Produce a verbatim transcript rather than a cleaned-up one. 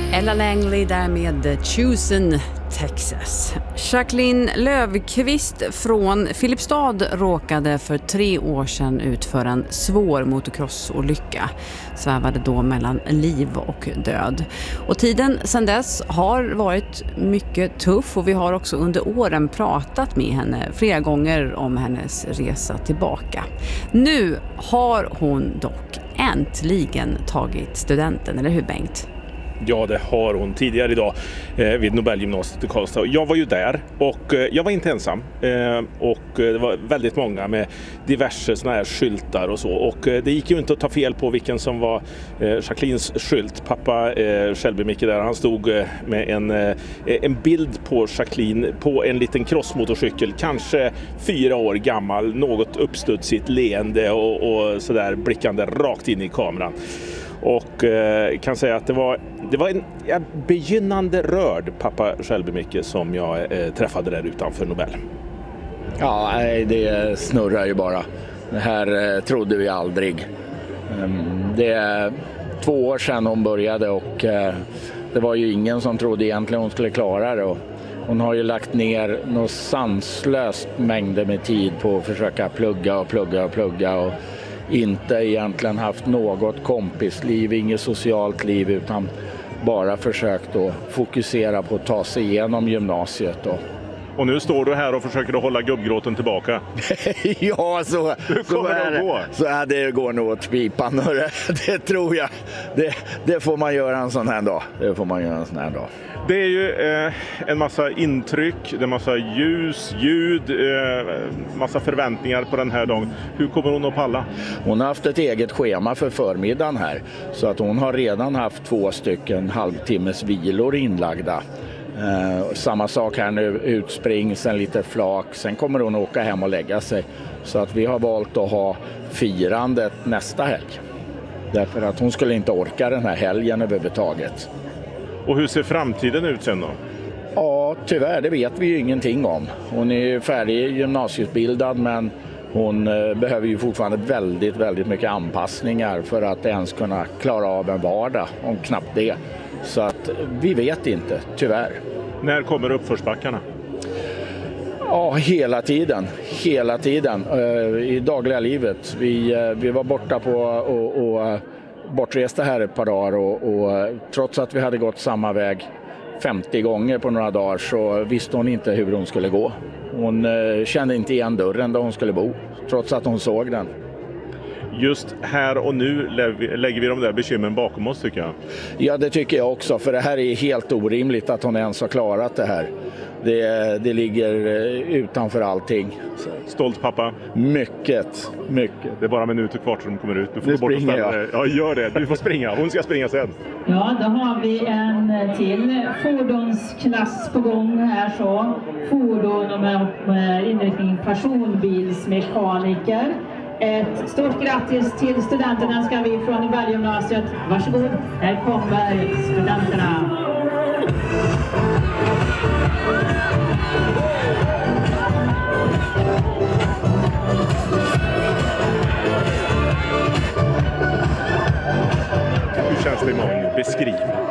Ella Langley där med Chosen Texas. Jacqueline Löfqvist från Filipstad råkade för tre år sedan ut för en svår motocrossolycka. Svävade då mellan liv och död. Och tiden sedan dess har varit mycket tuff och vi har också under åren pratat med henne flera gånger om hennes resa tillbaka. Nu har hon dock äntligen tagit studenten, eller hur Bengt? Ja, det har hon tidigare idag eh, vid Nobelgymnasiet i Karlstad. Jag var ju där och eh, jag var inte ensam. Eh, och eh, det var väldigt många med diverse såna här skyltar och så. Och eh, det gick ju inte att ta fel på vilken som var eh, Jacquelines skylt. Pappa eh, Shelby Micke där, han stod eh, med en, eh, en bild på Jacqueline på en liten crossmotorcykel. Kanske fyra år gammal, något uppstudsigt leende och, och sådär blickande rakt in i kameran. Och eh, kan säga att det var, det var en ja, begynnande rörd pappa Shelby Micke som jag eh, träffade där utanför Nobel. Ja, det snurrar ju bara. Det här eh, trodde vi aldrig. Um, det är två år sedan hon började och eh, det var ju ingen som trodde egentligen hon skulle klara det. Och hon har ju lagt ner något sanslöst mängder med tid på att försöka plugga och plugga och plugga och inte egentligen haft något kompisliv, inget socialt liv utan bara försökt att fokusera på att ta sig igenom gymnasiet. Då. Och nu står du här och försöker att hålla gubbgråten tillbaka. Ja, så, så, är det, gå? så är det går nog åt pipan. Det, det tror jag. Det, det får man göra en sån här dag. Det får man göra en sån här dag. Det är ju eh, en massa intryck, det är en massa ljus, ljud, eh, massa förväntningar på den här dagen. Hur kommer hon att palla? Hon har haft ett eget schema för förmiddagen här. Så att hon har redan haft två stycken halvtimmes vilor inlagda. Eh, samma sak här nu, utspring, sen lite flak, sen kommer hon åka hem och lägga sig. Så att vi har valt att ha firandet nästa helg. Därför att hon skulle inte orka den här helgen överhuvudtaget. Och hur ser framtiden ut sen då? Ja, tyvärr, det vet vi ju ingenting om. Hon är ju färdig gymnasieutbildad men hon eh, behöver ju fortfarande väldigt, väldigt mycket anpassningar för att ens kunna klara av en vardag, om knappt det. Så att vi vet inte, tyvärr. När kommer uppförsbackarna? Ja, hela tiden. Hela tiden. Uh, I dagliga livet. Vi, uh, vi var borta på och, och uh, bortresta här ett par dagar och, och uh, trots att vi hade gått samma väg femtio gånger på några dagar så visste hon inte hur hon skulle gå. Hon uh, kände inte igen dörren där hon skulle bo, trots att hon såg den. Just här och nu lägger vi de där bekymren bakom oss tycker jag. Ja, det tycker jag också, för det här är helt orimligt att hon ens har klarat det här. Det, det ligger utanför allting. Stolt pappa? Mycket, mycket. Det är bara minuter kvar så de kommer ut. Du får nu gå bort och ställa jag. dig. Ja, gör det. Du får springa. Hon ska springa sen. Ja, då har vi en till fordonsklass på gång här så. Fordon med inriktning personbilsmekaniker. Ett stort grattis till studenterna ska vi från Nobelgymnasiet. Varsågod, här kommer studenterna. Hur känns det imorgon? Beskriv.